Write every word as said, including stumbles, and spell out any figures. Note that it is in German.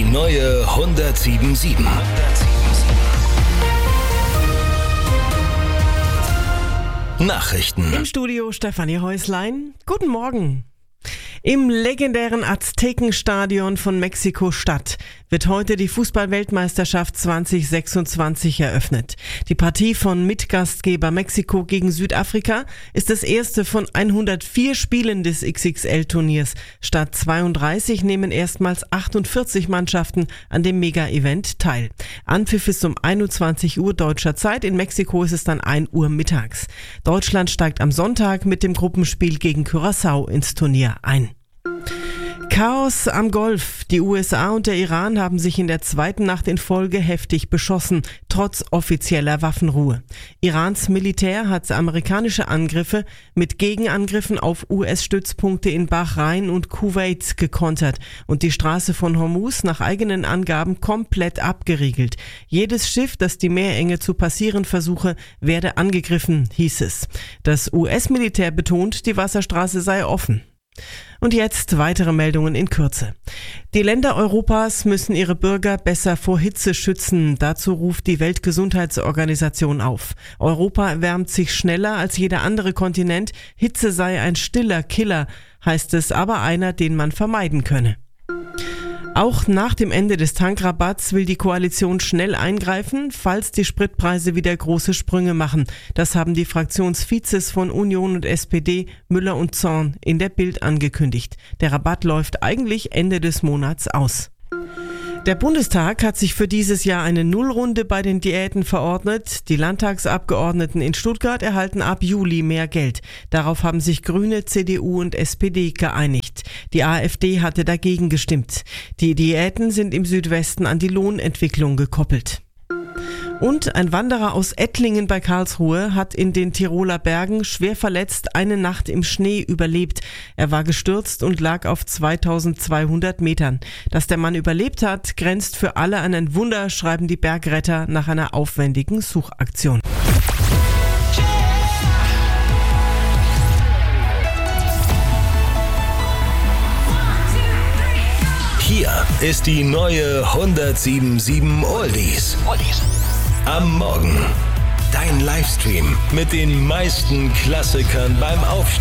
neue hundertsieben Komma sieben. Nachrichten. Im Studio Stefanie Häuslein. Guten Morgen. Im legendären Aztekenstadion von Mexiko-Stadt wird heute die Fußball-Weltmeisterschaft zwanzig sechsundzwanzig eröffnet. Die Partie von Mitgastgeber Mexiko gegen Südafrika ist das erste von hundertvier Spielen des X X L-Turniers. Statt zweiunddreißig nehmen erstmals achtundvierzig Mannschaften an dem Mega-Event teil. Anpfiff ist um einundzwanzig Uhr deutscher Zeit. In Mexiko ist es dann ein Uhr mittags. Deutschland steigt am Sonntag mit dem Gruppenspiel gegen Curaçao ins Turnier ein. Chaos am Golf. Die U S A und der Iran haben sich in der zweiten Nacht in Folge heftig beschossen, trotz offizieller Waffenruhe. Irans Militär hat amerikanische Angriffe mit Gegenangriffen auf U S-Stützpunkte in Bahrain und Kuwait gekontert und die Straße von Hormuz nach eigenen Angaben komplett abgeriegelt. Jedes Schiff, das die Meerenge zu passieren versuche, werde angegriffen, hieß es. Das U S-Militär betont, die Wasserstraße sei offen. Und jetzt weitere Meldungen in Kürze. Die Länder Europas müssen ihre Bürger besser vor Hitze schützen. Dazu ruft die Weltgesundheitsorganisation auf. Europa erwärmt sich schneller als jeder andere Kontinent. Hitze sei ein stiller Killer, heißt es, aber einer, den man vermeiden könne. Auch nach dem Ende des Tankrabatts will die Koalition schnell eingreifen, falls die Spritpreise wieder große Sprünge machen. Das haben die Fraktionsvizes von Union und S P D, Müller und Zorn, in der Bild angekündigt. Der Rabatt läuft eigentlich Ende des Monats aus. Der Bundestag hat sich für dieses Jahr eine Nullrunde bei den Diäten verordnet. Die Landtagsabgeordneten in Stuttgart erhalten ab Juli mehr Geld. Darauf haben sich Grüne, C D U und S P D geeinigt. Die AfD hatte dagegen gestimmt. Die Diäten sind im Südwesten an die Lohnentwicklung gekoppelt. Und ein Wanderer aus Ettlingen bei Karlsruhe hat in den Tiroler Bergen schwer verletzt eine Nacht im Schnee überlebt. Er war gestürzt und lag auf zweitausendzweihundert Metern. Dass der Mann überlebt hat, grenzt für alle an ein Wunder, schreiben die Bergretter nach einer aufwendigen Suchaktion. Hier ist die neue hundertsieben Komma sieben Oldies. Am Morgen. Dein Livestream mit den meisten Klassikern beim Aufstehen.